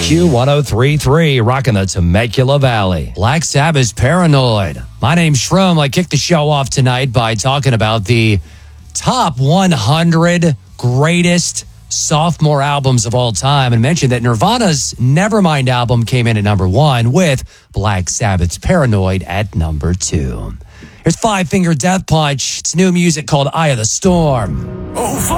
Q1033, rocking the Temecula Valley. Black Sabbath's Paranoid. My name's Shroom. I kicked the show off tonight by talking about the top 100 greatest sophomore albums of all time and mentioned that Nirvana's Nevermind album came in at number 1 with Black Sabbath's Paranoid at number 2. Here's Five Finger Death Punch. It's new music called Eye of the Storm. Oh,